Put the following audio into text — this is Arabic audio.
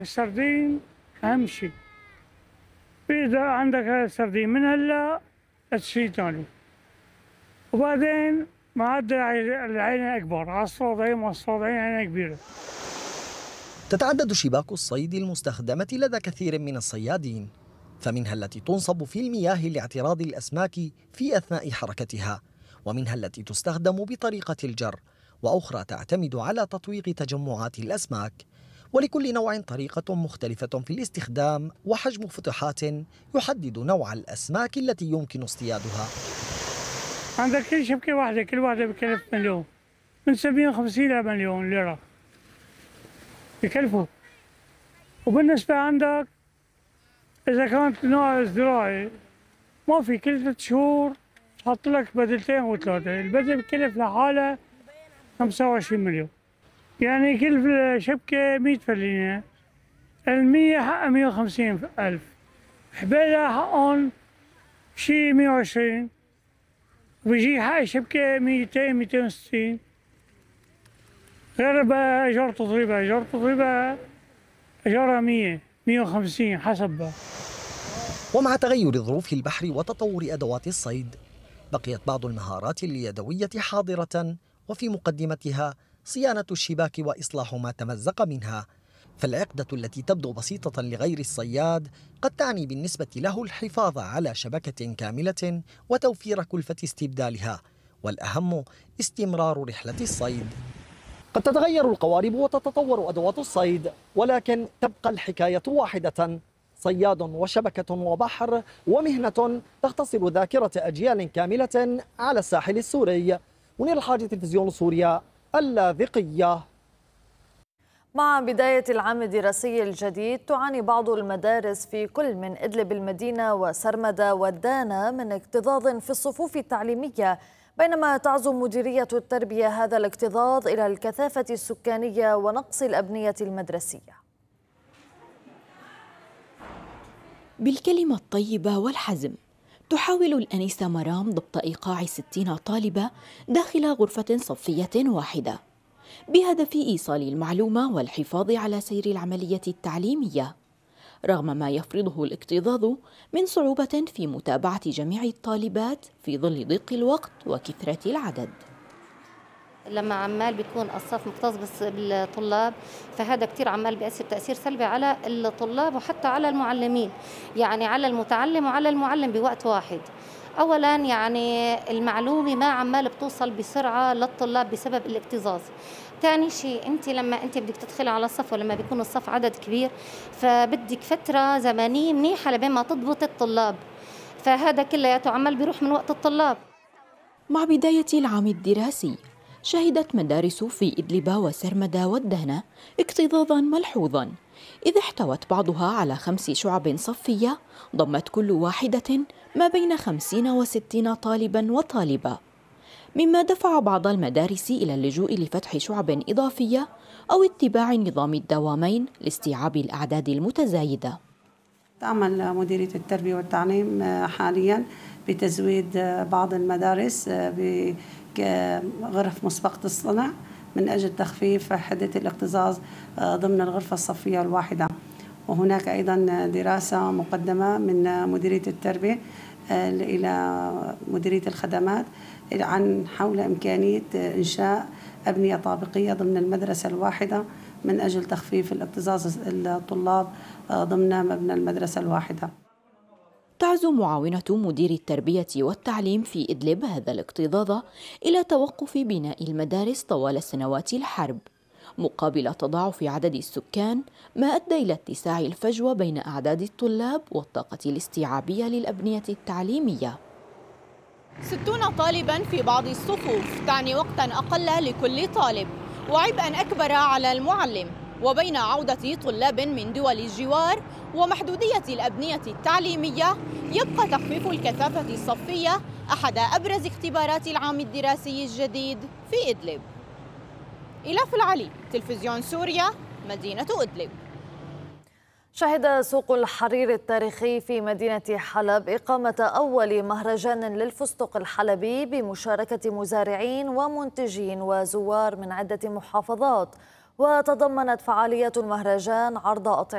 السردين أهم شيء. إذا عندك سردين من هلا شيء ثاني، وبعدين معدل العين أكبر، عصفورين مصفورين عين كبيرة. تتعدد شباك الصيد المستخدمة لدى كثير من الصيادين، فمنها التي تنصب في المياه لاعتراض الأسماك في أثناء حركتها، ومنها التي تستخدم بطريقة الجر، وأخرى تعتمد على تطويق تجمعات الأسماك. ولكل نوع طريقة مختلفة في الاستخدام وحجم فتحات يحدد نوع الأسماك التي يمكن اصطيادها. عندك كل شبكة واحدة، كل واحدة بكلف مليون، من 750 إلى مليون ليرة بكلفوا. وبالنسبة عندك إذا كانت نوع زراعي ما في، كل 3 شهور تحط لك بدلتين وثلاثة، البدل بكلف لحالة 25 مليون، يعني كل شبكة 100 فلينة، ال100 حقها 150 ألف، حبالها حقهم شي 120، وبيجي حق شبكة 200 260، غير بقى إيجار تضريبها، إيجار تضريبها إيجارها 100 150 حسب بقى. ومع تغير ظروف البحر وتطور أدوات الصيد، بقيت بعض المهارات اليدوية حاضرة، وفي مقدمتها صيانة الشباك وإصلاح ما تمزق منها. فالعقدة التي تبدو بسيطة لغير الصياد قد تعني بالنسبة له الحفاظ على شبكة كاملة وتوفير كلفة استبدالها، والأهم استمرار رحلة الصيد. قد تتغير القوارب وتتطور أدوات الصيد، ولكن تبقى الحكاية واحدة: صياد وشبكة وبحر، ومهنة تختصر ذاكرة أجيال كاملة على الساحل السوري. منير الحاج، تلفزيون سوريا، اللاذقية. مع بداية العام الدراسي الجديد تعاني بعض المدارس في كل من إدلب المدينة وسرمدة والدانا من اكتظاظ في الصفوف التعليمية، بينما تعزو مديرية التربية هذا الاكتظاظ إلى الكثافة السكانية ونقص الأبنية المدرسية. بالكلمة الطيبة والحزم تحاول الأنسة مرام ضبط إيقاع 60 طالبة داخل غرفة صفية واحدة بهدف إيصال المعلومة والحفاظ على سير العملية التعليمية، رغم ما يفرضه الاكتظاظ من صعوبة في متابعة جميع الطالبات في ظل ضيق الوقت وكثرة العدد. لما عمال بيكون الصف مكتظ بالطلاب، فهذا كتير عمال بيأثر تأثير سلبي على الطلاب وحتى على المعلمين، يعني على المتعلم وعلى المعلم بوقت واحد. أولاً يعني المعلومة ما عمال بتوصل بسرعة للطلاب بسبب الاكتظاظ. ثاني شيء، أنت لما أنت بدك تدخلي على الصف ولما بيكون الصف عدد كبير، فبدك فترة زمنية منيحة لبين ما تضبط الطلاب، فهذا كله عمال بيروح من وقت الطلاب. مع بداية العام الدراسي شهدت مدارس في إدلب وسرمدة والدهنة اكتظاظا ملحوظا، إذ احتوت بعضها على 5 شعب صفية ضمت كل واحدة ما بين 50 و60 طالبا وطالبة، مما دفع بعض المدارس إلى اللجوء لفتح شعب إضافية أو اتباع نظام الدوامين لاستيعاب الأعداد المتزايدة. تعمل مديرية التربية والتعليم حاليا بتزويد بعض المدارس بغرف مسبقة الصنع من أجل تخفيف حدة الاكتظاظ ضمن الغرفة الصفية الواحدة. وهناك أيضا دراسة مقدمة من مديرية التربية إلى مديرية الخدمات عن حول إمكانية إنشاء أبنية طابقية ضمن المدرسة الواحدة من أجل تخفيف الاكتظاظ الطلاب ضمن مبنى المدرسة الواحدة. تعزو معاونة مدير التربية والتعليم في إدلب هذا الاكتظاظ إلى توقف بناء المدارس طوال سنوات الحرب، مقابل تضاعف عدد السكان، ما أدى إلى اتساع الفجوة بين أعداد الطلاب والطاقة الاستيعابية للأبنية التعليمية. 60 طالبا في بعض الصفوف تعني وقتا أقل لكل طالب وعبئا أكبر على المعلم، وبين عودة طلاب من دول الجوار ومحدودية الأبنية التعليمية يبقى تخفيف الكثافة الصفية أحد أبرز اختبارات العام الدراسي الجديد في إدلب. إلاف العلي، تلفزيون سوريا، مدينة إدلب. شهد سوق الحرير التاريخي في مدينة حلب إقامة أول مهرجان للفستق الحلبي بمشاركة مزارعين ومنتجين وزوار من عدة محافظات، وتضمنت فعاليات المهرجان عرض